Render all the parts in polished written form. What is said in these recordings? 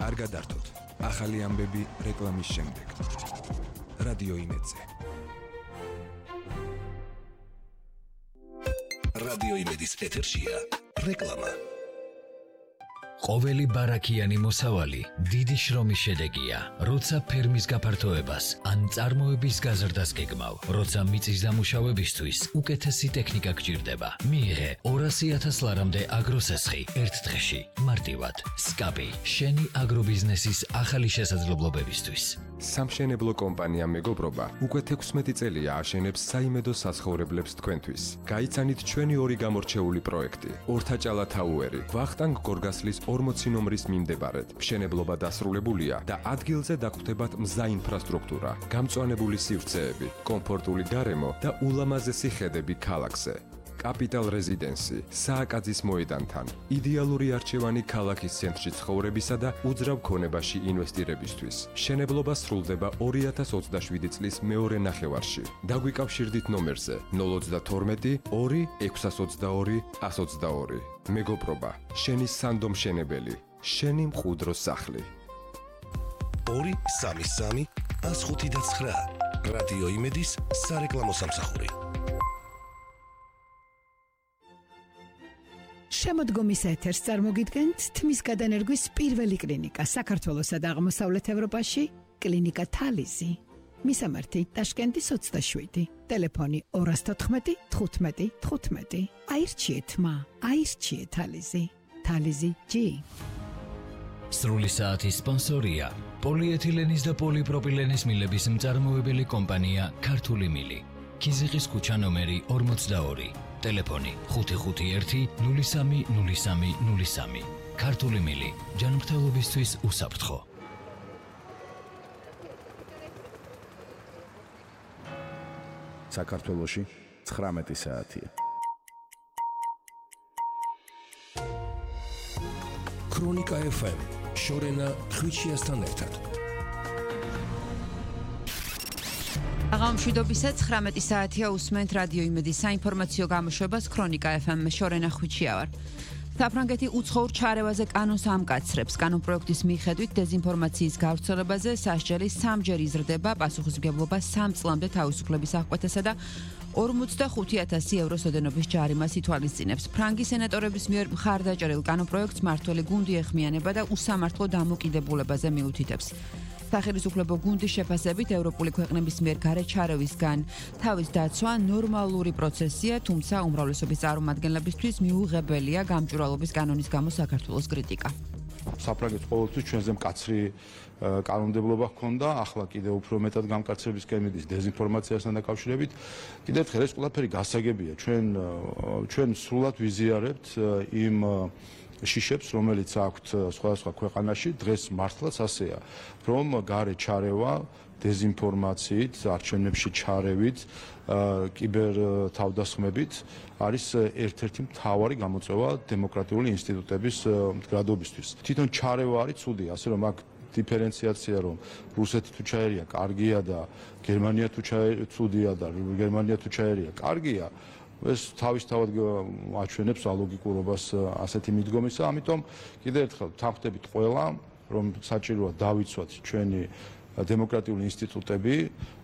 არ გადართოთ. ახალი ამბები რეკლამის შემდეგ. რადიო იმედზე. რადიო იმედის ეთერშია რეკლამა. ყოველი ბარაქიანი მოსავალი დიდი შრომის შედეგია, როცა ფერმის გაფართოებას ან წარმოების გაზრდას გეგმავ, როცა მიწის დამუშავებისთვის უკეთესი ტექნიკა გჭირდება. მიიღე 200,000 ლარამდე აგროსესხი ერთ დღეში, მარტივად. სკაპი, შენი აგრობიზნესის ახალი შესაძლებლობებისთვის. სამშენებლო კომპანია მეგობრობა უკვე 16 წელია აშენებს საიმედო საცხოვრებლებს თქვენთვის. გაიცანით ჩვენი ორი გამორჩეული პროექტი: ორთაჭალა თაუერი, ვახტანგ გორგასლის 40 ნომრის მიმდებარედ. მშენებლობა დასრულებულია და ადგილზე დაგხვდებათ მზა ინფრასტრუქტურა, გამწვანებული სივრცეები, კომფორტული გარემო და ულამაზესი ხედები ქალაქზე. კაპიტალ რეზიდენსი, სააკაძის მოედანთან, იდეალური არჩევანი ქალაქის ცენტრში ცხოვრებისა და უძრავ ქონებაში ინვესტირებისთვის. მშენებლობა სრულდება 2027 წლის მეორე ნახევარში. დაგვიკავშირდით ნომერზე 032 2 622 122. მეგობრობა, შენი სანდო მშენებელი, შენი მყუდრო სახლი. 233 159 რადიო იმედის სარეკლამო სამსახური. შემოდგომის ეთერს წარმოგიდგენთ თმის გადანერგვის პირველი კლინიკა საქართველოსა და აღმოსავლეთ ევროპაში, კლინიკა თალიზი. მისამართი ტაშკენტის 27, ტელეფონი 214 15 15. აირჩიეთ მა, აირჩიეთ თალიზი. თალიზი G. სრული საათის სპონსორია პოლიეთილენის და პოლიპროპილენის მილების მწარმოებელი კომპანია ქართული მილი. ქიზიყის ქუჩა ნომერი 42, ტელეფონი 551 03 03 03. ქართული მილი, ჯანმრთელობისთვის უსაფრთხო. საქართველოში 19 საათია. ქრონიკა FM, შორენა ხვიჩიასთან ერთად. აღამშვიდობისა 19 საათია უსმენთ რადიო იმედის საინფორმაციო გამოშვებას ქრონიკა FM-ში შორენა ხვიჩია ვარ. საფრანგეთი უცხოურ ჩარევაზე კანონს ამკაცრებს. კანონპროექტის მიხედვით დეზინფორმაციის გავრცელებაზე სასჯელი 3-ჯერ იზრდება, პასუხისმგებლობა 3 წლამდე თავისუფლების აღკვეთასა და 45,000 ევროს ოდენობის ჯარიმას ითვალისწინებს. ფრანგი სენატორების მიერ მხარდაჭერილ კანონპროექტს მმართველი გუნდი ეხმიანება და უსამართლო დამოკიდებულებაზე მიუთითებს. სახელმწიფო გუნდის შეფასებით ევროპული ქვეყნების მიერ გარეჩ ჩარევისგან თავის დაცვა ნორმალური პროცესია, თუმცა უმრავლესობის წარმომადგენლებისთვის მიუღებელია გამჭვირვალობის კანონის გამო საქართველოს კრიტიკა. საფრანგეთს ყოველთვის ჩვენზე მკაცრი კანონმდებლობა ჰქონდა, ახლა კიდევ უფრო მეტად გამკაცრების კემედის დეზინფორმაციასთან დაკავშირებით. კიდევ ერთხელ ეს ყველაფერი გასაგებია. ჩვენ სრულად ვიზიარებთ იმ შიშებს, რომელიც აქვთ სხვადასხვა ქვეყანაში, დღეს მართლაც ასეა, რომ გარე ჩარევა, დეზინფორმაციით, არჩევნებში ჩარევით, კიბერ თავდასხმებით არის ერთ-ერთი მთავარი გამოწვევა დემოკრატიული ინსტიტუტების მდგრადობისთვის. თვითონ ჩარევა არის ცუდი, ასე რომ აქ დიფერენციაცია, რომ რუსეთი თუ ჩაერია კარგია და გერმანია თუ ცუდია და გერმანია თუ ჩაერია კარგია, ეს თავისთავად აჩვენებს ალოგიკურობას ასეთი მიდგომისა. ამიტომ კიდევ ერთხელ თანხმდებით ყველა, რომ საჭიროა დავიცვათ ჩვენი დემოკრატიული ინსტიტუტები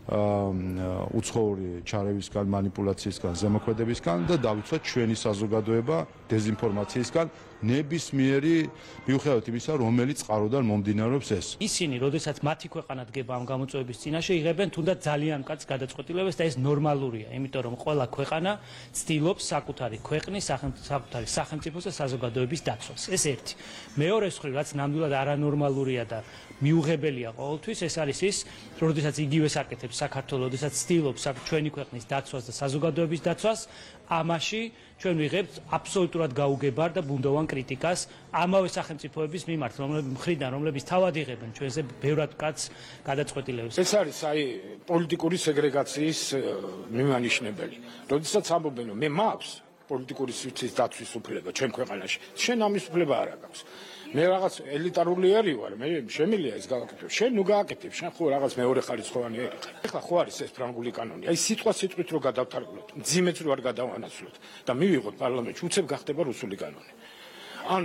უცხოური ჩარევისგან, манипуляციისგან, ზემოქმედებისგან და დავიცვათ ჩვენი საზოგადოება დეზინფორმაციისგან, ნებისმიერი მიუხედავად იმისა, რომელი წყაროდან მომდინარეობს ეს. ისინი, როდესაც მათი ქვეყანა დგება ამ გამოწვევების წინაშე, იღებენ თუნდაც ძალიან მკაცრ გადაწყვეტილებას და ეს ნორმალურია, იმიტომ რომ ყველა ქვეყანა ცდილობს საკუთარი ქვეყნის, საკუთარი სახელმწიფოს და საზოგადოების დაცვას. ეს ერთი. მეორე მხრივ, რაც ნამდვილად არანორმალურია და მიუღებელია ყოველთვის, ეს არის ის, როდესაც იგივე საკეთებს საქართველოს, როდესაც ცდილობს ჩვენი ქვეყნის დაცვას და საზოგადოების დაცვას, ამაში ჩვენ ვიღებთ აბსოლუტურად გაუგებარ და ბუნდოვან კრიტიკას ამავე სახელმწიფოების მიმართ, რომლებიც თავად იღებენ ჩვენზე ბევრად მკაცრ გადაწყვეტილებებს. ეს არის პოლიტიკური სეგრეგაციის მიმანიშნებელი. როდესაც ამბობენ, რომ მე მაქვს პოლიტიკური სივრცის დაცვის უფლება ჩვენ ქვეყანაში, შენ ამის უფლება არ აქვს. მე რაღაც ელიტარული ერი ვარ, მე შემიძლია ეს გავაკეთებ. შენ ნუ გააკეთებ, შენ ხო რაღაც მეორე ხარისხოვანი ერი ხარ. ეხლა ხო არის ეს ფრანგული კანონი. აი სიტყვით რო გადავთარგმნოთ, მძიმეც რო არ გადავანაცვლოთ და მივიღოთ პარლამენტში, უცებ გახდება რუსული კანონი. ანუ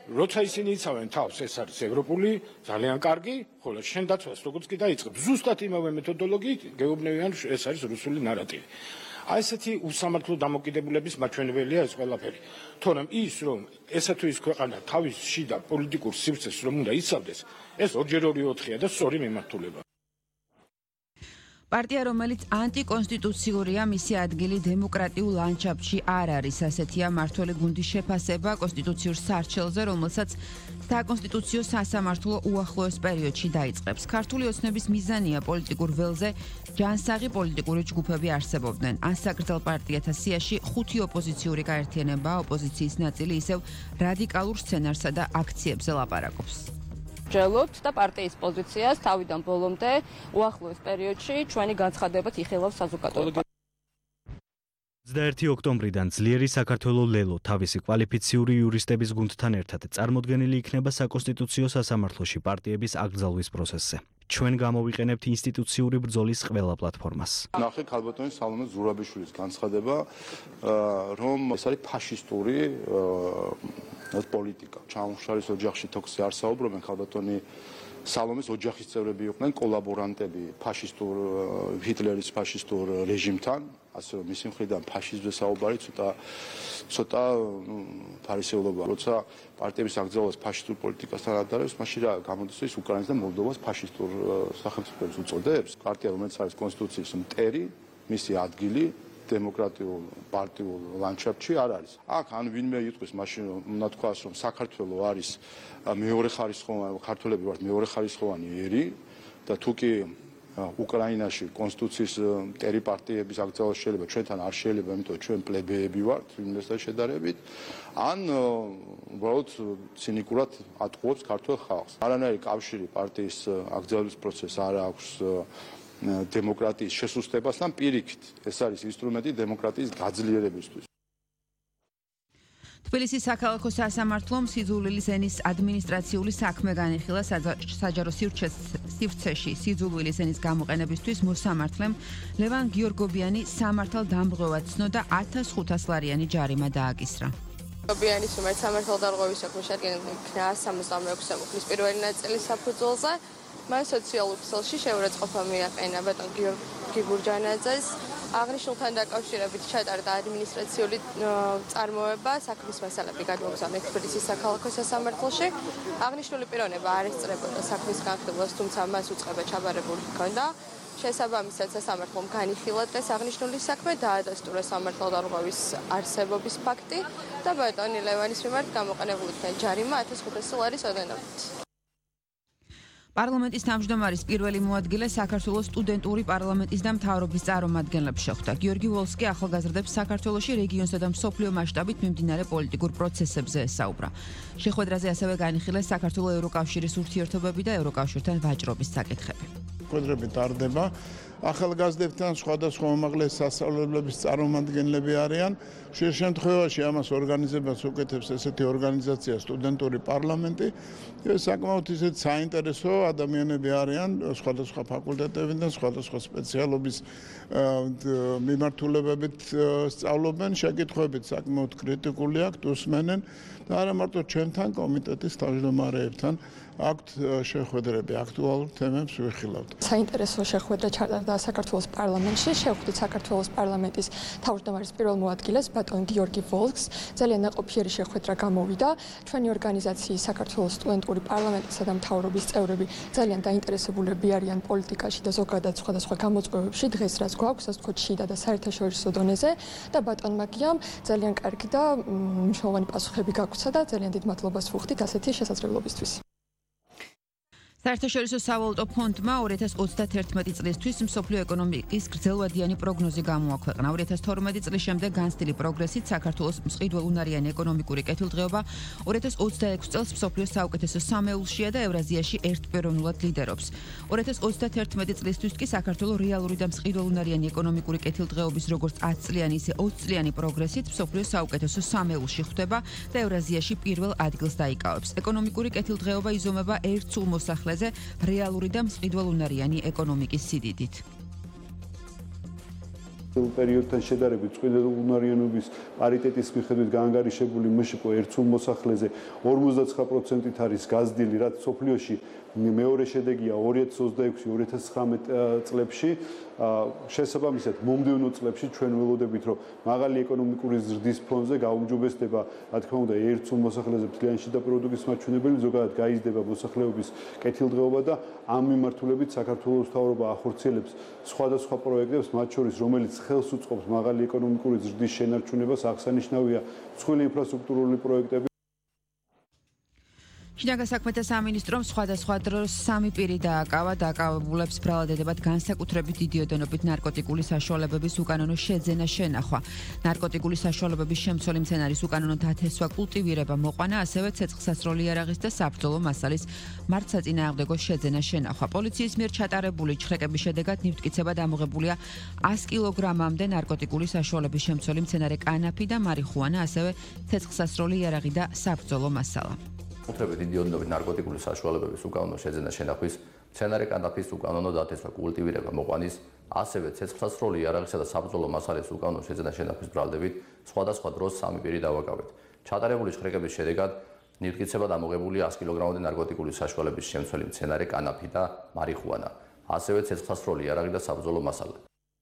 როცა ისინი იცავენ თავს, ეს არის ევროპული, ძალიან კარგი, ხოლო შენ დაცვას როგორც კი დაიწყებ, ზუსტად იმავე მეთოდოლოგიით გეუბნებიან, ეს არის რუსული ნარატივი. აი ესეთი უსამართლო დამოკიდებულების მაჩვენებელია ეს ყველაფერი. თორემ ის რომ ესა თუ ის ქვეყანა თავის შიდა პოლიტიკურ სივრცეს რომ უნდა იცავდეს, ეს 2x2-4-ია და სწორი მიმართულება. პარტია, რომელიც ანტიკონსტიტუციურია, მისი ადგილი დემოკრატიულ ლანდშაფტში არ არის. ასეთია მმართველი გუნდის შეფასება კონსტიტუციურ სარჩელზე, რომელსაც საკონსტიტუციო სასამართლო უახლოეს პერიოდში დაიწყებს. ქართული ოცნების მიზანია პოლიტიკურ ველზე ჯანსაღი პოლიტიკური ჯგუფები არსებობდნენ. ასაგრძელ პარტიათა სიაში 5 ოპოზიციური გაერთიანება, ოპოზიციის ნაწილი ისევ რადიკალურ სცენარსა და აქციებზე ლაპარაკობს. ჯელობთ და პარტიის პოზიციას თავიდან ბოლომდე უახლოეს პერიოდში ჩვენი განცხადებად იხილავს საზოგადოება. 21 ოქტომბრიდან ძლიერი საქართველოს ლელო თავისი კვალიფიციური იურისტების გუნდთან ერთად წარმოდგენილი იქნება საკონსტიტუციო სასამართლოში პარტიების აკრძალვის პროცესზე. ჩვენ გამოვიყენებთ ინსტიტუციური ბრძოლის ყველა პლატფორმას. ნახე ქალბატონი სალომე ზურაბიშვილის განცხადება, რომ ეს არის ფაშისტური პოლიტიკა. ჩამოშალის ოჯახში თოქსი არ საუბრობენ, ქალბატონი სალომეს ოჯახის წევრები იყვნენ კოლაბორანტები ფაშისტურ ჰიტლერის ფაშისტურ რეჟიმთან, ასე რომ მისი მხრიდან ფაშიზმზე საუბარი ცოტა ფარისეულობა. როცა პარტიების აკრძალვას ფაშისტურ პოლიტიკასთან ადარებს, მაშინ რა გამოდის ის უკრაინას და მოლდოვას ფაშისტურ სახელმწიფოებს უწოდებს? პარტია, რომელიც არის კონსტიტუციის მტერი, მისი ადგილი დემოკრატიულ პარტიულ ლანდშაფტში არ არის. აქ ან ვინმე იტყვის მაშინ უნდა თქვას, რომ საქართველოს არის მეორეხარისხოვანი, ქართველები ვართ მეორეხარისხოვანი ერი და თუკი უკრაინაში კონსტიტუციის მტერი პარტიების აკრძალვა შეიძლება, ჩვენთან არ შეიძლება, იმიტომ ჩვენ პლებეები ვართ ვინმესთან შედარებით, ან უბრალოდ ცინიკურად ატყუებს ქართულ ხალხს. არანაირი კავშირი პარტიის აკრძალვის პროცესს არ აქვს დემოკრატიის შესუსტებასთან, პირიქით, ეს არის ინსტრუმენტი დემოკრატიის გაძლიერებისთვის. თბილისის საქალაქო სასამართლომ სიძულვილის ენის ადმინისტრაციული საქმე განიხილა საჯარო სივრცეში სიძულვილის ენის გამოყენებისთვის მოსამართლემ ლევან გიორგობიანი სამართალდამღვრევად ცნო და 1500 ლარიანი ჯარიმა დააკისრა. გიორგობიანის მიმართ სამართალდამღვრევის საქმე შედგენილი იქნა 166 მუხლის პირველი ნაწილის საფუძველზე. მან სოციალურ ქსელში შეურაცხყოფა მიაყენა ბატონ გიორგი გურჯანაძეს. აღნიშნულთან დაკავშირებით ჩატარდა ადმინისტრაციული წარმოება, საქმის მასალები გადმოგზავნა თბილისის საქალაქო სასამართლოში. აღნიშნული პიროვნება არ ესწრებოდა საქმის განხილვას, თუმცა მას უწყება ჩაბარებული ჰქონდა. შესაბამისად სასამართლომ განიხილა დღეს აღნიშნული საქმე, დაადასტურა სამართალდამღვრევის არსებობის ფაქტი და ბატონი ლევანის მიმართ გამოყენებული იქნა ჯარიმა 1500 ლარის ოდენობით. პარლამენტის თავმჯდომარის პირველი მოადგილე საქართველოს სტუდენტური პარლამენტის და მთავრობის წარმომადგენლებს შეხვდა. გიორგი ვოლსკი ახალგაზრდებს საქართველოში რეგიონსა და მსოფლიო მასშტაბით მიმდინარე პოლიტიკურ პროცესებზე ესაუბრა. შეხვედრაზე ასევე განიხილეს საქართველოს ევროკავშირის ურთიერთობები და ევროკავშირთან ვაჭრობის საკითხები. შეხვედრები ტარდება. ახალგაზრდებთან სხვადასხვა უმაღლეს სასწავლებლების წარმომადგენლები არიან. ხშირ შემთხვევაში ამას ორგანიზებას უკეთებს ესეთი ორგანიზაცია სტუდენტური პარლამენტი. საკმაოდ ისეთ საინტერესო ადამიანები არიან სხვადასხვა ფაკულტეტებიდან, სხვადასხვა სპეციალობის მიმართულებებით სწავლობენ, შეკითხვებით საკმაოდ კრიტიკული აქვთ, უსმენენ და არა მარტო ჩვენთან კომიტეტის თავმჯდომარეებთან აქვთ შეხვედრები, აქტუალურ თემებს ვიხილავთ. საინტერესო შეხვედრა ჩატარდა საქართველოს პარლამენტში. შევხვდით საქართველოს პარლამენტის თავმჯდომარის პირველ მოადგილეს ბატონ გიორგი ვოლსკს. ძალიან ნაყოფიერი შეხვედრა გამოვიდა. ჩვენი ორგანიზაციის საქართველოს სტუდენტური პარლამენტისა და მთავრობის წევრები ძალიან დაინტერესებულები არიან პოლიტიკაში და ზოგადად სხვადასხვა გამოწვევებში. დღეს რაც გვაქვს, ასე ვთქვათ, შიდა და საერთაშორისო დონეზე და ბატონმა გიამ ძალიან კარგი და მნიშვნელოვანი პასუხები გაგვცა და ძალიან დიდ მადლობას ვუხდით ასეთი შესაძლებლობისთვის. საერთაშორისო სავალუტო ფონდმა 2031 წლისთვის მსოფლიო ეკონომიკის გრძელვადიანი პროგნოზი გამოაქვეყნა. 2012 წლის შემდეგ განცდილი პროგრესით საქართველოს მყიდველუნარიანი ეკონომიკური კეთილდღეობა 2026 წელს მსოფლიოს საუკეთესო სამეულშია და ევრაზიაში ერთპიროვნულად ლიდერობს. 2031 წლისთვის კი საქართველოს რეალური და მყიდველუნარიანი ეკონომიკური კეთილდღეობის როგორც 10 წლიანი, ისე 20 წლიანი პროგრესით მსოფლიოს საუკეთესო სამეულში ხვდება და ევრაზიაში პირველ ადგილს დაიკავებს. ეკონომიკური კეთილდღეობა იზომება ერთ სულ მოსახლეზე რეალური და მყიდველუნარიანი ეკონომიკის სიდიდით. პერიოდთან შედარებით წყვილუნარიანობის პარიტეტის მიხედვით გაანგარიშებული მშპ ერთსულ მოსახლეზე 59%-ით არის გაზრდილი, რაც სოფლიოში მეორე შედეგია 2026-2019 წლებში. შესაბამისად, მომდევნო წლებში ჩვენ ველოდებით, რომ მაღალი ეკონომიკური ზრდის ფონზე გაუმჯობესდება, რა თქმა უნდა, ერთსულ მოსახლეზე მთლიანი შიდა პროდუქტის მაჩვენებელი, ზოგადად გაიზრდება მოსახლეობის კეთილდღეობა და ამ მიმართულებით საქართველოს მთავრობა ახორციელებს სხვადასხვა პროექტებს, მათ შორის რომელიც ხელს უწყობს მაღალი ეკონომიკური ზრდის შენარჩუნებას, აღსანიშნავია მსხვილი ინფრასტრუქტურული პროექტები. შინაგან საქმეთა სამინისტრომ სხვადასხვა დროს სამი პირი დააკავა, დაკავებულებს ბრალად ედებათ განსაკუთრებით დიდი ოდენობით ნარკოტიკული საშუალებების უკანონო შეძენა შენახვა. ნარკოტიკული საშუალებების შემცველი მცენარის უკანონო დათესვა, კულტივირება, მოყვანა, ასევე ცეცხლსასროლი იარაღის და საბრძოლო მასალის მართსაწინააღმდეგო შეძენა შენახვა. პოლიციის მიერ ჩატარებული ჩხრეკების შედეგად ნივთკიცებად ამოღებულია 100 კილოგრამამდე ნარკოტიკული საშუალების შემცველი მცენარე კანაფი და მარიხუანა, ასევე ცეცხლსასროლი იარაღი და საბრძოლო მასალა. უტრებით დიდი ოდენობით ნარკოტიკული საშუალებების უკანონო შეძენა შენახვის, მცენარე კანაფის უკანონო დათესვა, კულტივირება, მოყვანის, ასევე ცეცხლსასროლი იარაღისა და საბრძოლო მასალის უკანონო შეძენა შენახვის ბრალდებით სხვადასხვა დროს სამი პირი დავაკავეთ. ჩატარებული ჩხრეკების შედეგად ნივთკიცებად ამოღებულია 100 კილოგრამამდე ნარკოტიკული საშუალების შემცველი მცენარე კანაფი და მარიხუანა, ასევე ცეცხლსასროლი იარაღი და საბრძოლო მასალა.